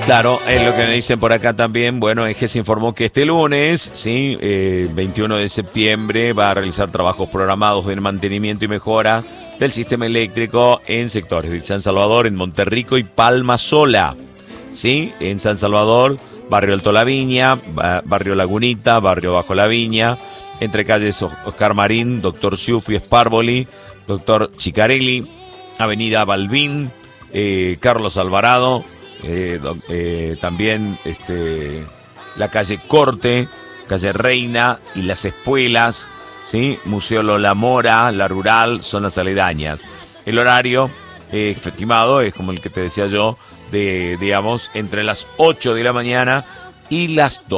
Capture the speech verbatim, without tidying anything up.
Claro, es lo que me dicen por acá también. Bueno, es que se informó que este lunes, sí, eh, veintiuno de septiembre, va a realizar trabajos programados de mantenimiento y mejora del sistema eléctrico en sectores de San Salvador, en Monterrico y Palma Sola. Sí, en San Salvador, barrio Alto La Viña, barrio Lagunita, barrio Bajo La Viña, entre calles Oscar Marín, Doctor Ciuffi Sparboli, Doctor Chicarelli, Avenida Balbín, eh, Carlos Alvarado, eh, eh, también este, la calle Corte, calle Reina y las Espuelas, ¿sí? Museo Lola Mora, La Rural, son las aledañas. El horario eh, estimado es como el que te decía yo, de, digamos, entre las ocho de la mañana y las dos.